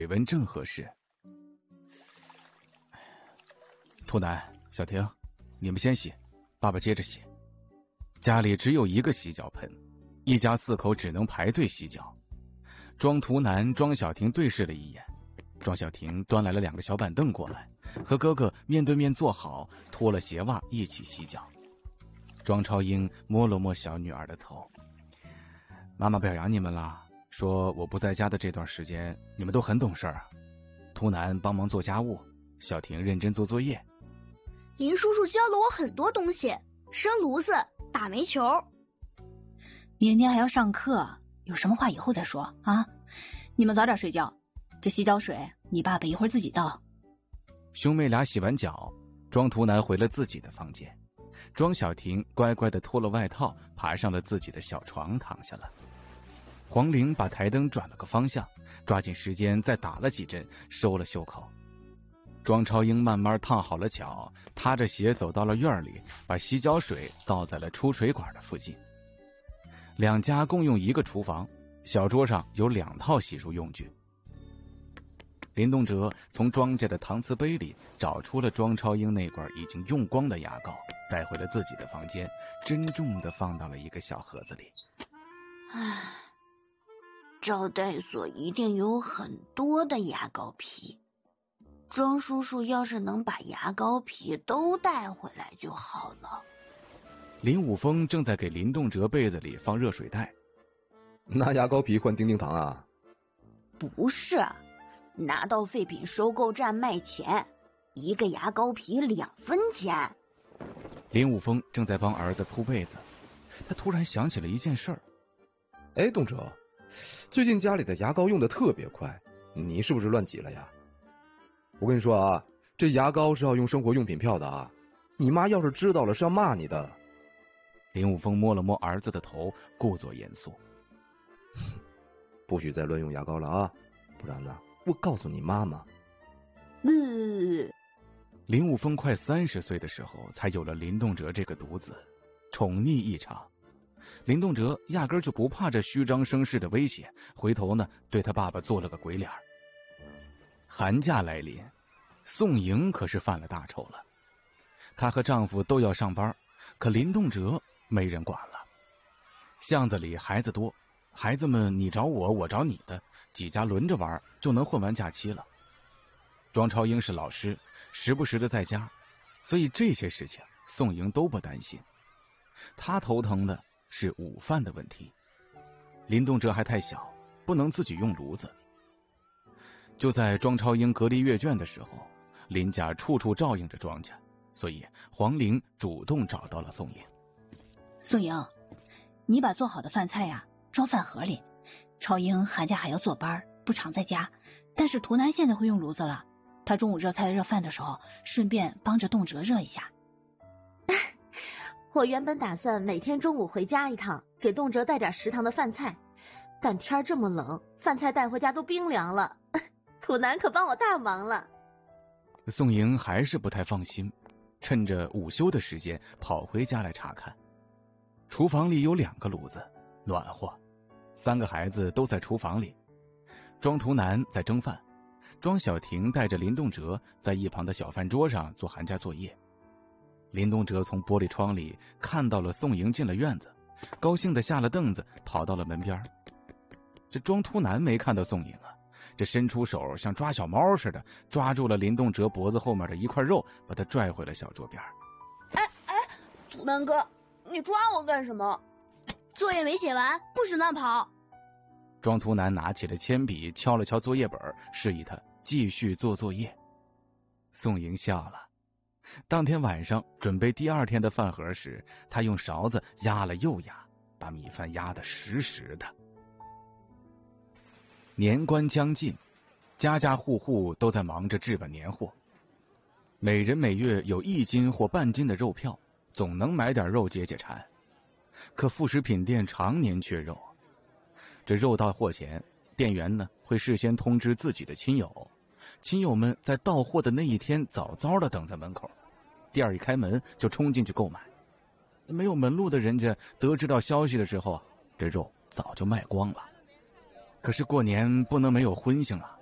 水温正合适。兔男、小婷，你们先洗，爸爸接着洗。家里只有一个洗脚盆，一家4口只能排队洗脚。庄图南、庄小婷对视了一眼，庄小婷端来了2个小板凳过来，和哥哥面对面坐好，脱了鞋袜一起洗脚。庄超英摸了摸小女儿的头，妈妈表扬你们了，说我不在家的这段时间你们都很懂事啊。图南帮忙做家务，小婷认真做作业。 林叔叔教了我很多东西，生炉子、打煤球。 明天还要上课，有什么话以后再说啊！你们早点睡觉，这洗脚水你爸爸一会儿自己倒。 兄妹俩洗完脚，庄图南回了自己的房间，庄小婷乖乖的脱了外套，爬上了自己的小床躺下了。黄玲把台灯转了个方向，抓紧时间再打了几针，收了袖口。庄超英慢慢烫好了脚，踏着鞋走到了院里，把洗脚水倒在了出水管的附近。2家共用一个厨房，小桌上有2套洗漱用具。林东哲从庄家的搪瓷杯里找出了庄超英那罐已经用光的牙膏，带回了自己的房间，珍重地放到了一个小盒子里。 唉，招待所一定有很多的牙膏皮，庄叔叔要是能把牙膏皮都带回来就好了。 林武峰正在给林东哲被子里放热水袋。 拿牙膏皮换丁丁糖啊？ 不是，拿到废品收购站卖钱，一个牙膏皮2分钱。 林武峰正在帮儿子铺被子，他突然想起了一件事儿。 哎，东哲，最近家里的牙膏用的特别快，你是不是乱挤了呀？我跟你说啊，这牙膏是要用生活用品票的啊，你妈要是知道了是要骂你的。 林武峰摸了摸儿子的头，故作严肃。 不许再乱用牙膏了啊，不然呢，我告诉你妈妈。 林武峰快30岁的时候，才有了林动哲这个独子，宠溺异常。林动哲压根就不怕这虚张声势的威胁，回头呢，对他爸爸做了个鬼脸。寒假来临，宋莹可是犯了大仇了。她和丈夫都要上班，可林动哲没人管了。巷子里孩子多，孩子们你找我，我找你的，几家轮着玩，就能混完假期了。庄超英是老师，时不时的在家，所以这些事情宋莹都不担心。她头疼的是午饭的问题。林动哲还太小，不能自己用炉子。就在庄超英隔离阅卷的时候，林家处处照应着庄家，所以黄玲主动找到了宋莹。 宋莹，你把做好的饭菜呀装饭盒里。超英寒假还要坐班，不常在家，但是图南现在会用炉子了，他中午热菜热饭的时候，顺便帮着动辄热一下。 我原本打算每天中午回家一趟，给动辄带点食堂的饭菜，但天这么冷，饭菜带回家都冰凉了。土南可帮我大忙了。 宋莹还是不太放心，趁着午休的时间跑回家来查看。厨房里有2个炉子，暖和。3个孩子都在厨房里，庄图南在蒸饭，庄小婷带着林动哲在一旁的小饭桌上做寒假作业。林动哲从玻璃窗里看到了宋莹进了院子，高兴地下了凳子，跑到了门边。这庄图南没看到宋莹啊，这伸出手像抓小猫似的，抓住了林动哲脖子后面的一块肉，把他拽回了小桌边。 图南哥，你抓我干什么？作业没写完，不许乱跑。 庄图南拿起了铅笔，敲了敲作业本，示意他继续做作业。宋莹笑了。当天晚上准备第2天的饭盒时，他用勺子压了又压，把米饭压得实实的。年关将近，家家户户都在忙着置办年货，每人每月有1斤或半斤的肉票，总能买点肉解解馋。可副食品店常年缺肉，这肉到货前，店员呢会事先通知自己的亲友，亲友们在到货的那一天早早的等在门口，店一开门就冲进去购买。没有门路的人家得知到消息的时候，这肉早就卖光了。可是过年不能没有荤腥啊，